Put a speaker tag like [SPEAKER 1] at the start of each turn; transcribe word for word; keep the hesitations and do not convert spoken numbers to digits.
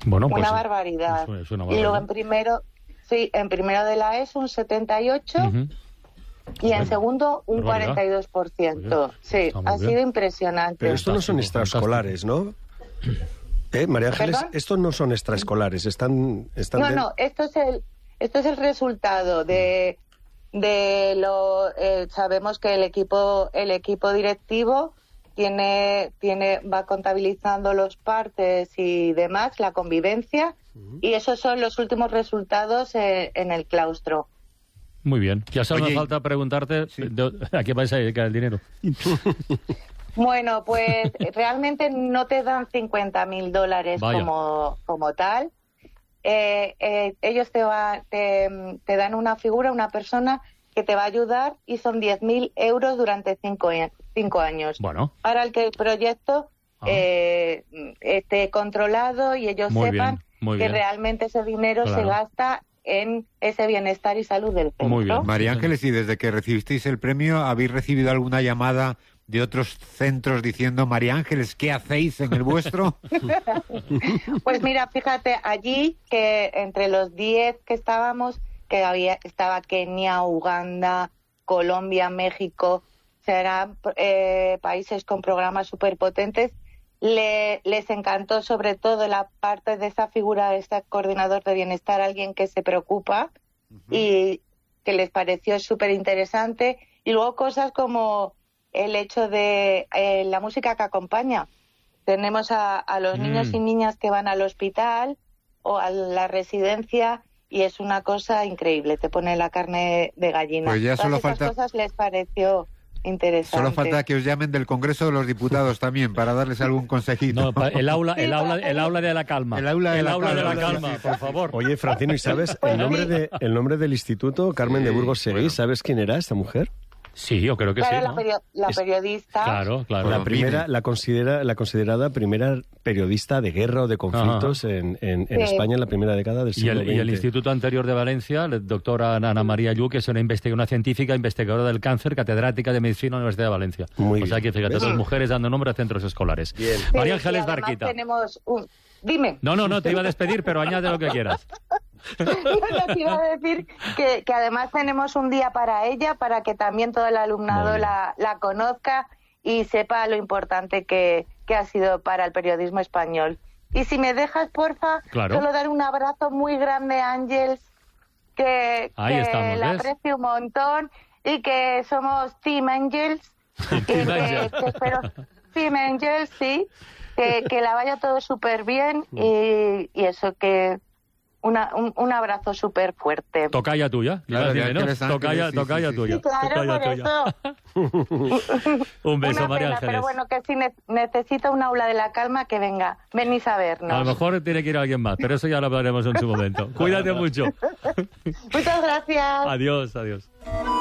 [SPEAKER 1] Bueno, pues
[SPEAKER 2] una
[SPEAKER 1] sí.
[SPEAKER 2] barbaridad.
[SPEAKER 1] Es, es una
[SPEAKER 2] Y
[SPEAKER 1] barbaridad.
[SPEAKER 2] luego en primero, sí, en primero de la ESO un setenta y ocho por ciento.
[SPEAKER 1] Uh-huh.
[SPEAKER 2] Y en segundo, un
[SPEAKER 1] barbaridad.
[SPEAKER 2] cuarenta y dos por ciento. Sí,
[SPEAKER 1] Está muy
[SPEAKER 2] ha
[SPEAKER 1] bien.
[SPEAKER 2] sido impresionante.
[SPEAKER 3] Pero esto no son
[SPEAKER 1] Fantástico,
[SPEAKER 3] extraescolares, ¿no? ¿Eh, María Ángeles?
[SPEAKER 2] ¿Perdón?
[SPEAKER 3] Estos no son extraescolares, están... están
[SPEAKER 2] No,
[SPEAKER 3] de-
[SPEAKER 2] no, esto es el, esto es el resultado de, de lo... eh, sabemos que el equipo, el equipo directivo tiene, tiene, va contabilizando los partes y demás, la convivencia, y esos son los últimos resultados eh, en el claustro.
[SPEAKER 1] Muy bien. Ya solo me
[SPEAKER 4] Oye,
[SPEAKER 1] falta preguntarte
[SPEAKER 4] sí.
[SPEAKER 1] de- a qué vais a dedicar el dinero.
[SPEAKER 2] Bueno, pues realmente no te dan cincuenta mil dólares
[SPEAKER 1] Vaya.
[SPEAKER 2] como, como tal. Eh, eh, ellos te, va, te, te dan una figura, una persona que te va a ayudar y son diez mil euros durante cinco, a- cinco años.
[SPEAKER 1] Bueno.
[SPEAKER 2] Para el que el proyecto
[SPEAKER 1] Ah.
[SPEAKER 2] eh, esté controlado y ellos
[SPEAKER 1] Muy
[SPEAKER 2] sepan
[SPEAKER 1] bien, muy
[SPEAKER 2] que
[SPEAKER 1] bien.
[SPEAKER 2] realmente ese dinero
[SPEAKER 1] Claro.
[SPEAKER 2] se gasta en ese bienestar y salud del centro.
[SPEAKER 1] Muy bien.
[SPEAKER 4] María Ángeles, y desde que recibisteis el premio, ¿habéis recibido alguna llamada de otros centros diciendo, María Ángeles, ¿qué hacéis en el vuestro?
[SPEAKER 2] Pues mira, fíjate, allí que entre los diez que estábamos, que había estaba Kenia, Uganda, Colombia, México, serán eh, países con programas superpotentes, le, les encantó sobre todo la parte de esa figura de este coordinador de bienestar, alguien que se preocupa y que les pareció súper interesante. Y luego cosas como el hecho de eh, la música que acompaña. Tenemos a, a los
[SPEAKER 1] Mm.
[SPEAKER 2] niños y niñas que van al hospital o a la residencia y es una cosa increíble, te pone la carne de gallina.
[SPEAKER 4] Pues ya
[SPEAKER 2] Todas
[SPEAKER 4] solo
[SPEAKER 2] esas
[SPEAKER 4] falta-
[SPEAKER 2] cosas les pareció interesante.
[SPEAKER 4] Solo falta que os llamen del Congreso de los Diputados también para darles algún consejito.
[SPEAKER 1] No, pa- el aula, el
[SPEAKER 2] Sí,
[SPEAKER 1] aula,
[SPEAKER 2] para
[SPEAKER 1] el aula de la calma.
[SPEAKER 4] El aula de
[SPEAKER 1] el
[SPEAKER 4] la
[SPEAKER 1] aula de la
[SPEAKER 4] calma,
[SPEAKER 1] calma,
[SPEAKER 4] sí, sí,
[SPEAKER 1] por
[SPEAKER 4] sí.
[SPEAKER 1] favor.
[SPEAKER 3] Oye, Francino, ¿y sabes el nombre, de, el nombre del instituto? Carmen de
[SPEAKER 4] Sí,
[SPEAKER 3] Burgos Seguí,
[SPEAKER 4] bueno.
[SPEAKER 3] ¿sabes quién era esta mujer?
[SPEAKER 1] Sí, yo creo que
[SPEAKER 2] Claro,
[SPEAKER 1] sí,
[SPEAKER 2] la,
[SPEAKER 1] ¿no?
[SPEAKER 2] perio- la
[SPEAKER 3] Es-
[SPEAKER 2] periodista.
[SPEAKER 1] Claro, claro.
[SPEAKER 3] La
[SPEAKER 4] Bueno,
[SPEAKER 3] primera,
[SPEAKER 4] mire.
[SPEAKER 3] la considera, la considerada primera periodista de guerra o de conflictos en, en, en
[SPEAKER 2] Sí.
[SPEAKER 3] España en la primera década del
[SPEAKER 1] Y
[SPEAKER 3] siglo
[SPEAKER 1] el, y el
[SPEAKER 3] veinte.
[SPEAKER 1] Instituto anterior de Valencia, la doctora Ana María Lluc, que es una investigadora, una científica investigadora del cáncer, catedrática de medicina en la Universidad de Valencia.
[SPEAKER 3] Muy
[SPEAKER 1] o sea
[SPEAKER 3] bien.
[SPEAKER 1] que fíjate,
[SPEAKER 3] ¿Ves?
[SPEAKER 1] dos mujeres dando nombre a centros escolares.
[SPEAKER 3] Bien.
[SPEAKER 2] Sí,
[SPEAKER 1] María
[SPEAKER 2] y
[SPEAKER 1] Ángeles
[SPEAKER 2] además
[SPEAKER 1] Barquita.
[SPEAKER 2] tenemos un... Dime.
[SPEAKER 1] No, no, no, te iba a despedir, pero añade lo que quieras.
[SPEAKER 2] Les iba a decir que, que además tenemos un día para ella, para que también todo el
[SPEAKER 1] Muy
[SPEAKER 2] alumnado
[SPEAKER 1] bien.
[SPEAKER 2] la, la conozca y sepa lo importante que, que ha sido para el periodismo español. Y si me dejas, porfa,
[SPEAKER 1] Claro.
[SPEAKER 2] solo dar un abrazo muy grande a Ángels, que,
[SPEAKER 1] Ahí
[SPEAKER 2] que
[SPEAKER 1] estamos,
[SPEAKER 2] la
[SPEAKER 1] ¿ves?
[SPEAKER 2] aprecio un montón y que somos Team Angels. y
[SPEAKER 1] Team
[SPEAKER 2] que,
[SPEAKER 1] Angels.
[SPEAKER 2] que espero, Team Angels, sí, que, que la vaya todo súper bien y, y eso, que una, un, un abrazo súper fuerte.
[SPEAKER 1] Tocaya tuya.
[SPEAKER 4] Claro,
[SPEAKER 1] Dime,
[SPEAKER 4] de
[SPEAKER 1] ¿no?
[SPEAKER 4] Ángeles Ángeles,
[SPEAKER 1] Tocaya,
[SPEAKER 4] sí, sí,
[SPEAKER 1] tocaya
[SPEAKER 4] sí,
[SPEAKER 1] tuya.
[SPEAKER 2] Sí, claro,
[SPEAKER 1] Tocaya
[SPEAKER 2] por
[SPEAKER 1] tuya.
[SPEAKER 2] eso.
[SPEAKER 1] Un beso,
[SPEAKER 2] Una
[SPEAKER 1] María
[SPEAKER 2] pena,
[SPEAKER 1] Ángeles.
[SPEAKER 2] pero bueno, que si ne- necesita un aula de la calma, que venga, venís a vernos.
[SPEAKER 1] A lo mejor tiene que ir alguien más, pero eso ya lo hablaremos en su momento. Cuídate mucho.
[SPEAKER 2] Muchas gracias.
[SPEAKER 1] Adiós, adiós.